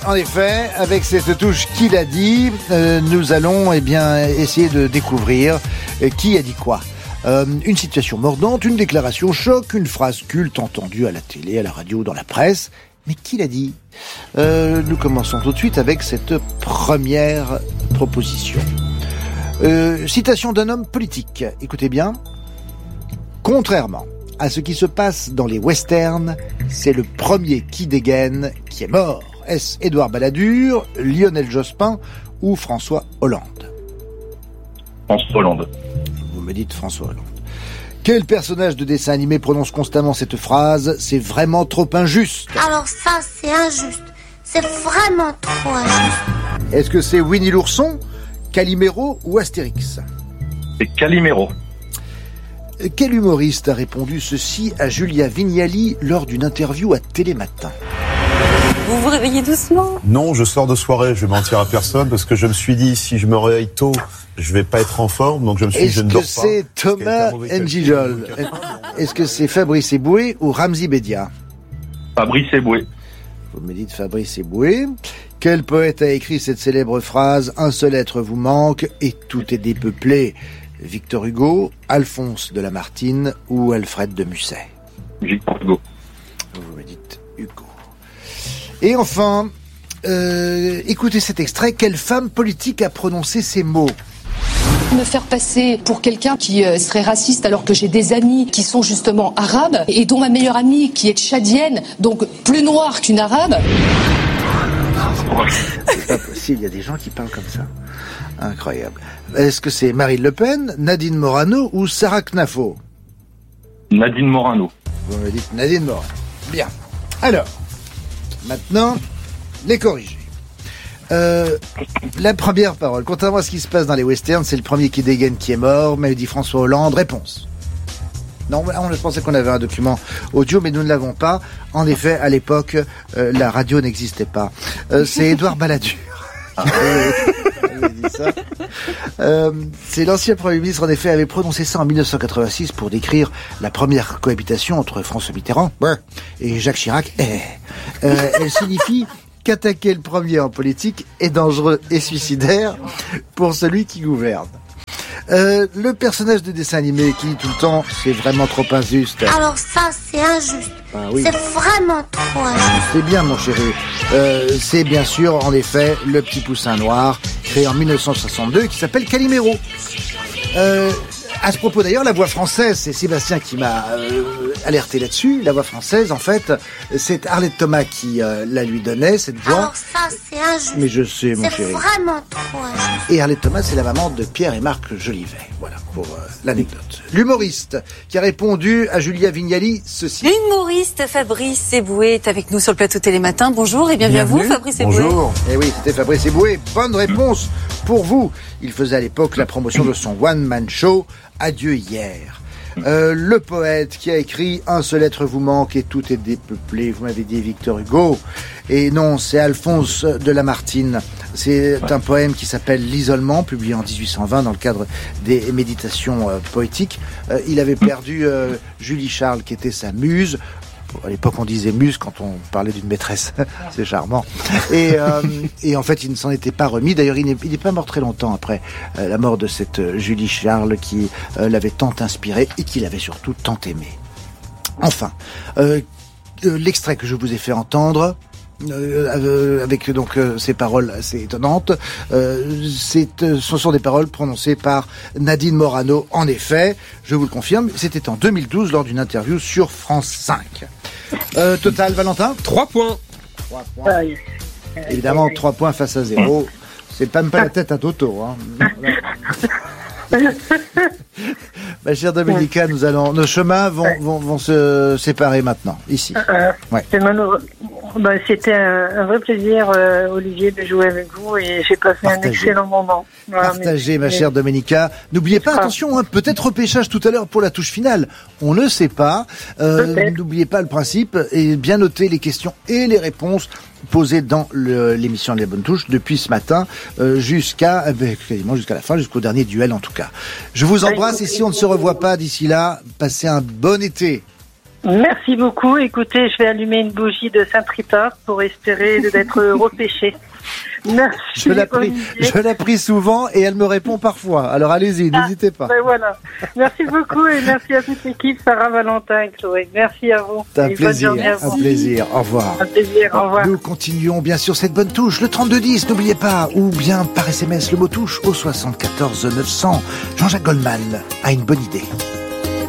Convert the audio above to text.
en effet, avec cette touche « Qui l'a dit ?», nous allons essayer de découvrir qui a dit quoi. Une situation mordante, une déclaration choc, une phrase culte entendue à la télé, à la radio, dans la presse. Mais qui l'a dit ? Nous commençons tout de suite avec cette première proposition. Citation d'un homme politique. Écoutez bien. Contrairement à ce qui se passe dans les westerns, c'est le premier qui dégaine qui est mort. Est-ce Édouard Balladur, Lionel Jospin ou François Hollande ? François Hollande. Vous me dites François Hollande. Quel personnage de dessin animé prononce constamment cette phrase ? C'est vraiment trop injuste. Alors ça, c'est injuste. C'est vraiment trop injuste. Est-ce que c'est Winnie l'ourson, Calimero ou Astérix ? C'est Calimero. Quel humoriste a répondu ceci à Julia Vignali lors d'une interview à Télématin ? Vous vous réveillez doucement ? Non, je sors de soirée, je vais mentir à personne parce que je me suis dit si je me réveille tôt, je vais pas être en forme, donc je me suis dit je ne dors pas. Est-ce que c'est Thomas N'Gijol ? Est-ce que c'est Fabrice Eboué ou Ramzi Bedia ? Fabrice Eboué. Vous me dites Fabrice Eboué. Quel poète a écrit cette célèbre phrase « Un seul être vous manque et tout est dépeuplé » ? Victor Hugo, Alphonse de Lamartine ou Alfred de Musset ? Victor Hugo. Vous me dites Hugo. Et enfin, écoutez cet extrait. Quelle femme politique a prononcé ces mots ? Me faire passer pour quelqu'un qui serait raciste alors que j'ai des amis qui sont justement arabes et dont ma meilleure amie qui est tchadienne, donc plus noire qu'une arabe. C'est pas possible, il y a des gens qui parlent comme ça. Incroyable. Est-ce que c'est Marine Le Pen, Nadine Morano ou Sarah Knafo ? Nadine Morano. Vous me dites Nadine Morano. Bien. Alors, maintenant, les corrigés. La première parole. Contrairement à ce qui se passe dans les westerns, c'est le premier qui dégaine qui est mort, mais dit François Hollande. Réponse. Non, on pensait qu'on avait un document audio, mais nous ne l'avons pas. En effet, à l'époque, la radio n'existait pas. C'est Édouard Balladur. C'est l'ancien Premier ministre, en effet, avait prononcé ça en 1986 pour décrire la première cohabitation entre François Mitterrand et Jacques Chirac. Elle signifie qu'attaquer le premier en politique est dangereux et suicidaire pour celui qui gouverne. Le personnage de dessin animé qui dit tout le temps c'est vraiment trop injuste. Alors ça, c'est injuste. Ah oui. C'est vraiment trop injuste. C'est bien, mon chéri. C'est bien sûr, en effet, le petit poussin noir, créé en 1962, qui s'appelle Calimero. À ce propos d'ailleurs, la voix française, c'est Sébastien qui m'a alerté là-dessus. La voix française, en fait, c'est Arlette Thomas qui la lui donnait, cette voix. Alors ça, c'est injuste. Mais je sais, mon C'est chéri. vraiment trop injuste. Et Arlette Thomas, c'est la maman de Pierre et Marc Jolivet. Voilà, pour l'anecdote. L'humoriste qui a répondu à Julia Vignali ceci. L'humoriste Fabrice Eboué est avec nous sur le plateau Télématin. Bonjour et bienvenue à vous, Fabrice Eboué. Bonjour. Eh oui, c'était Fabrice Eboué. Bonne réponse pour vous. Il faisait à l'époque la promotion de son one-man show Adieu hier. Le poète qui a écrit « Un seul être vous manque et tout est dépeuplé », vous m'avez dit Victor Hugo. Et non, c'est Alphonse de Lamartine. C'est un poème qui s'appelle « L'isolement », publié en 1820 dans le cadre des méditations poétiques. Il avait perdu Julie Charles, qui était sa muse. À l'époque, on disait muse quand on parlait d'une maîtresse. C'est charmant. Et en fait, il ne s'en était pas remis. D'ailleurs, il n'est pas mort très longtemps après la mort de cette Julie Charles qui l'avait tant inspiré et qui l'avait surtout tant aimé. Enfin, l'extrait que je vous ai fait entendre, avec donc ces paroles assez étonnantes, ce sont des paroles prononcées par Nadine Morano. En effet, je vous le confirme, c'était en 2012 lors d'une interview sur France 5. Total, Valentin ? 3 points. 3 points. Évidemment, 3 points face à 0. C'est pas même pas la tête à Toto. Hein. Ma chère Doménica, nos chemins vont se séparer maintenant, ici. Ouais. C'était un vrai plaisir, Olivier, de jouer avec vous et j'ai passé un excellent moment. Voilà, Partagez, ma chère Doménica. N'oubliez pas, attention, peut-être repêchage tout à l'heure pour la touche finale. On ne sait pas. N'oubliez pas le principe et bien noter les questions et les réponses posées dans l'émission Les Bonnes Touches depuis ce matin quasiment jusqu'à la fin, jusqu'au dernier duel en tout cas. Je vous embrasse et si on ne se revoit pas d'ici là, passez un bon été. Merci beaucoup. Écoutez, je vais allumer une bougie de Saint-Tripart pour espérer d'être repêché. Merci. Je la prie souvent et elle me répond parfois. Alors allez-y, n'hésitez pas. Ben voilà. Merci beaucoup et merci à toute l'équipe, Sarah, Valentin, Chloé. Merci à vous. Un plaisir. Un plaisir. Au revoir. Un plaisir. Au revoir. Nous continuons bien sûr cette bonne touche, le 3210, n'oubliez pas, ou bien par SMS le mot touche au 74 900. Jean-Jacques Goldman a une bonne idée.